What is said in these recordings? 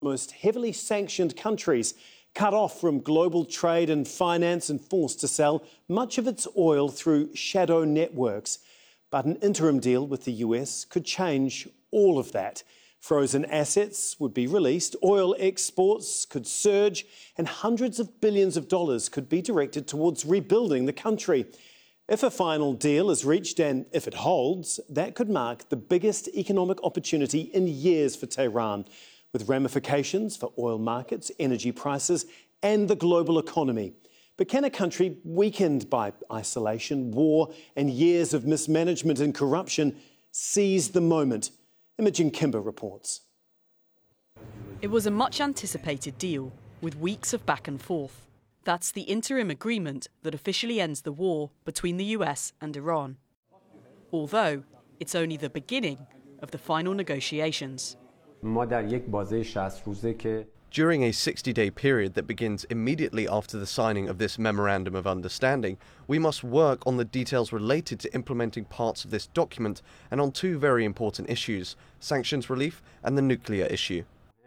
most heavily sanctioned countries, cut off from global trade and finance and forced to sell much of its oil through shadow networks. But an interim deal with the US could change all of that. Frozen assets would be released, oil exports could surge, and hundreds of billions of dollars could be directed towards rebuilding the country. If a final deal is reached and if it holds, that could mark the biggest economic opportunity in years for Tehran, with ramifications for oil markets, energy prices and the global economy. But can a country weakened by isolation, war and years of mismanagement and corruption seize the moment? Imogen Kimber reports. It was a much-anticipated deal, with weeks of back and forth. That's the interim agreement that officially ends the war between the US and Iran. Although, it's only the beginning of the final negotiations. During a 60-day period that begins immediately after the signing of this Memorandum of Understanding, we must work on the details related to implementing parts of this document and on two very important issues: sanctions relief and the nuclear issue.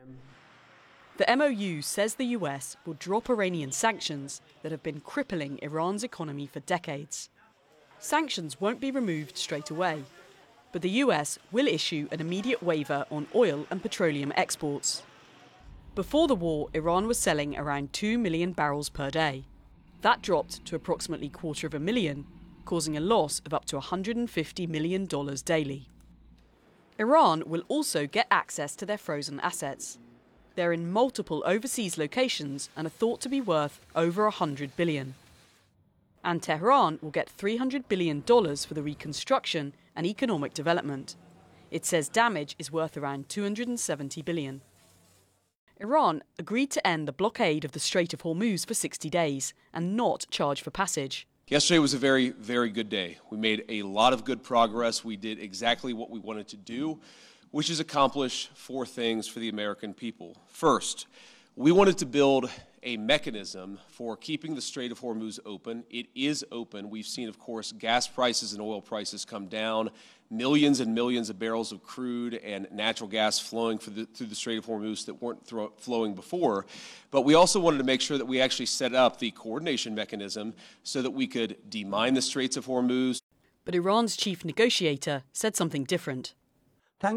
The MOU says the US will drop Iranian sanctions that have been crippling Iran's economy for decades. Sanctions won't be removed straight away, but the US will issue an immediate waiver on oil and petroleum exports. Before the war, Iran was selling around 2 million barrels per day. That dropped to approximately 250,000, causing a loss of up to $150 million daily. Iran will also get access to their frozen assets. They're in multiple overseas locations and are thought to be worth over $100 billion. And Tehran will get $300 billion for the reconstruction and economic development. It says damage is worth around $270 billion. Iran agreed to end the blockade of the Strait of Hormuz for 60 days and not charge for passage. Yesterday was a very, very good day. We made a lot of good progress. We did exactly what we wanted to do, which is accomplish four things for the American people. First, we wanted to build a mechanism for keeping the Strait of Hormuz open. It is open. We've seen, of course, gas prices and oil prices come down, millions and millions of barrels of crude and natural gas flowing through the Strait of Hormuz that weren't flowing before. But we also wanted to make sure that we actually set up the coordination mechanism so that we could demine the Straits of Hormuz. But Iran's chief negotiator said something different. When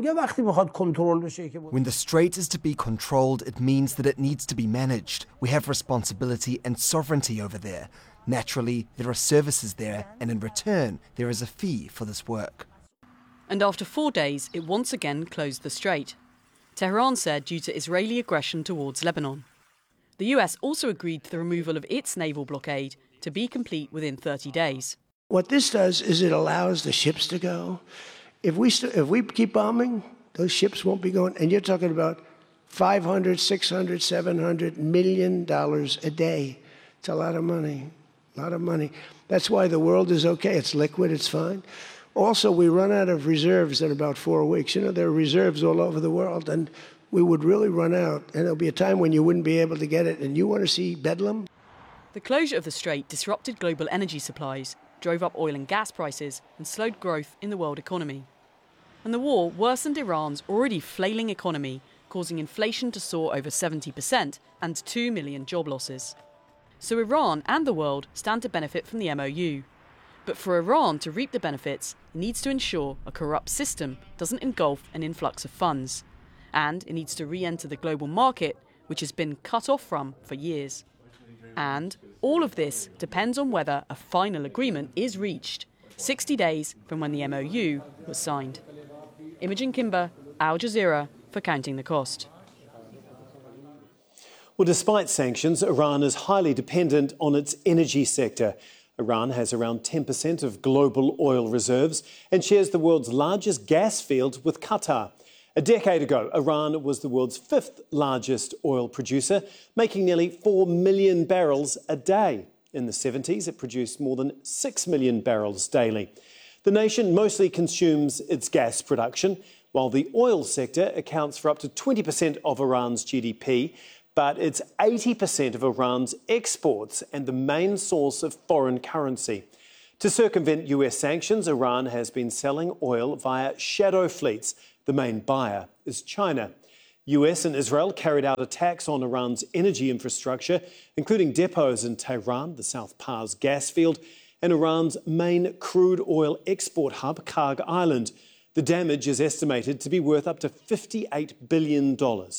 the strait is to be controlled, it means that it needs to be managed. We have responsibility and sovereignty over there. Naturally, there are services there, and in return, there is a fee for this work. And after 4 days, it once again closed the strait. Tehran said due to Israeli aggression towards Lebanon. The US also agreed to the removal of its naval blockade to be complete within 30 days. What this does is it allows the ships to go. If we keep bombing, those ships won't be going. And you're talking about $500, $600, $700 million a day. It's a lot of money, a lot of money. That's why the world is okay. It's liquid, it's fine. Also, we run out of reserves in about 4 weeks. You know, there are reserves all over the world, and we would really run out. And there'll be a time when you wouldn't be able to get it. And you want to see bedlam? The closure of the strait disrupted global energy supplies, drove up oil and gas prices and slowed growth in the world economy. And the war worsened Iran's already flailing economy, causing inflation to soar over 70% and 2 million job losses. So Iran and the world stand to benefit from the MOU. But for Iran to reap the benefits, it needs to ensure a corrupt system doesn't engulf an influx of funds. And it needs to re-enter the global market, which has been cut off from for years. And all of this depends on whether a final agreement is reached, 60 days from when the MOU was signed. Imogen Kimber, Al Jazeera, for Counting the Cost. Well, despite sanctions, Iran is highly dependent on its energy sector. Iran has around 10% of global oil reserves and shares the world's largest gas field with Qatar. A decade ago, Iran was the world's 5th largest oil producer, making nearly 4 million barrels a day. In the 70s, it produced more than 6 million barrels daily. The nation mostly consumes its gas production, while the oil sector accounts for up to 20% of Iran's GDP, but it's 80% of Iran's exports and the main source of foreign currency. To circumvent US sanctions, Iran has been selling oil via shadow fleets. The main buyer is China. US and Israel carried out attacks on Iran's energy infrastructure, including depots in Tehran, the South Pars gas field, and Iran's main crude oil export hub, Karg Island. The damage is estimated to be worth up to $58 billion.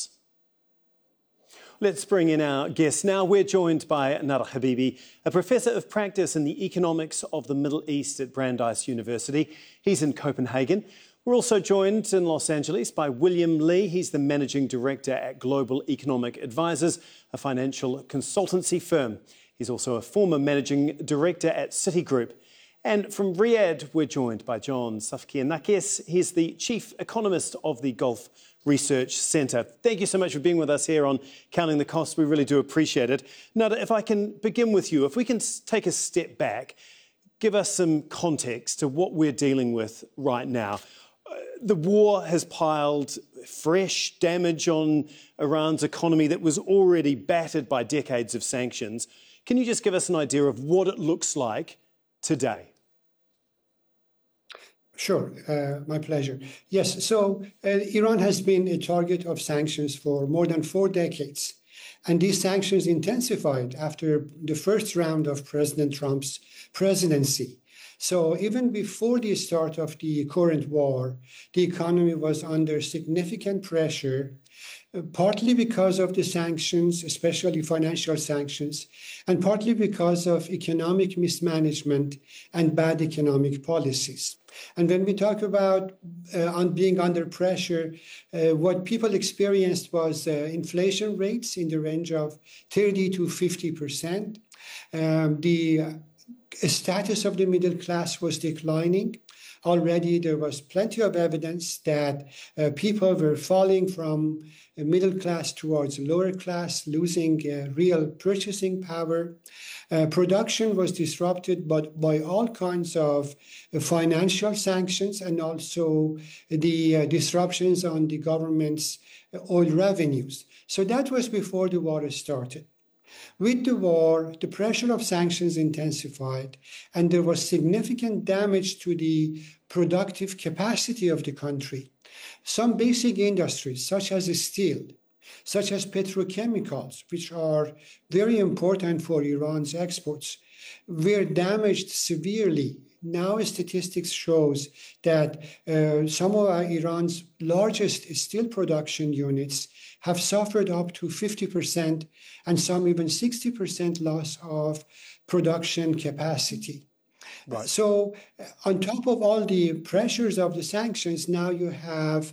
Let's bring in our guests now. We're joined by Nader Habibi, a professor of practice in the economics of the Middle East at Brandeis University. He's in Copenhagen. We're also joined in Los Angeles by William Lee. He's the managing director at Global Economic Advisors, a financial consultancy firm. He's also a former managing director at Citigroup. And from Riyadh, we're joined by John Safkianakis. He's the chief economist of the Gulf Research Centre. Thank you so much for being with us here on Counting the Costs. We really do appreciate it. Nader, if I can begin with you, if we can take a step back, give us some context to what we're dealing with right now. The war has piled fresh damage on Iran's economy that was already battered by decades of sanctions. Can you just give us an idea of what it looks like today? Sure, my pleasure. Yes, so Iran has been a target of sanctions for more than 4 decades. And these sanctions intensified after the first round of President Trump's presidency. So even before the start of the current war, the economy was under significant pressure, partly because of the sanctions, especially financial sanctions, and partly because of economic mismanagement and bad economic policies. And when we talk about on being under pressure, what people experienced was inflation rates in the range of 30 to 50%. The status of the middle class was declining. Already there was plenty of evidence that people were falling from middle class towards lower class, losing real purchasing power. Production was disrupted by all kinds of financial sanctions and also the disruptions on the government's oil revenues. So that was before the war started. With the war, the pressure of sanctions intensified, and there was significant damage to the productive capacity of the country. Some basic industries, such as steel, such as petrochemicals, which are very important for Iran's exports, were damaged severely. Now statistics shows that some of Iran's largest steel production units have suffered up to 50% and some even 60% loss of production capacity. Right. So on top of all the pressures of the sanctions, now you have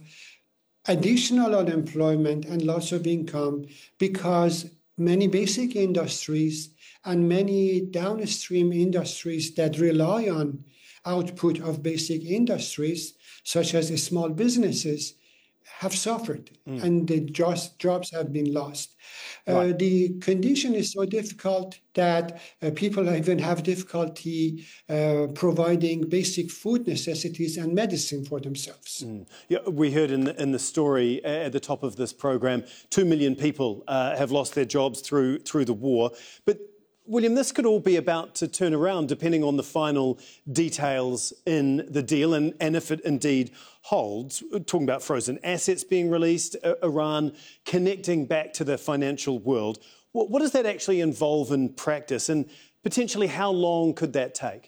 additional unemployment and loss of income because many basic industries and many downstream industries that rely on output of basic industries, such as small businesses, have suffered and the jobs have been lost. Right. The condition is so difficult that people even have difficulty providing basic food necessities and medicine for themselves. Yeah, we heard in the story at the top of this program, 2 million people have lost their jobs through the war. But William, this could all be about to turn around depending on the final details in the deal and if it indeed holds. We're talking about frozen assets being released, Iran connecting back to the financial world. What does that actually involve in practice, and potentially how long could that take?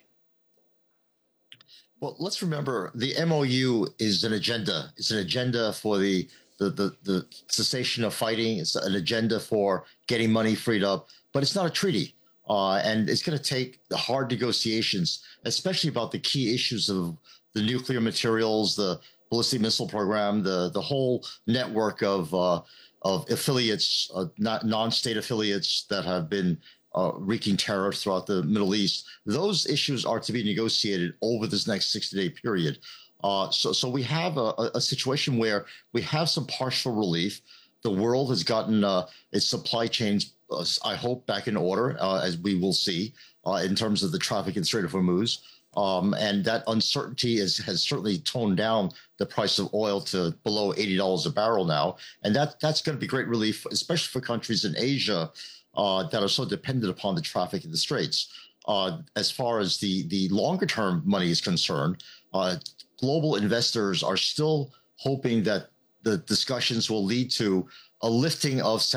Well, let's remember the MOU is an agenda. It's an agenda for the cessation of fighting. It's an agenda for getting money freed up, but it's not a treaty. And it's going to take hard negotiations, especially about the key issues of the nuclear materials, the ballistic missile program, the whole network of affiliates, non-state affiliates that have been wreaking terror throughout the Middle East. Those issues are to be negotiated over this next 60-day period. So we have a situation where we have some partial relief. The world has gotten its supply chains, I hope, back in order, as we will see, in terms of the traffic in Strait of Hormuz. And that uncertainty has certainly toned down the price of oil to below $80 a barrel now. And that's going to be great relief, especially for countries in Asia that are so dependent upon the traffic in the Straits. As far as the longer-term money is concerned, global investors are still hoping that the discussions will lead to a lifting of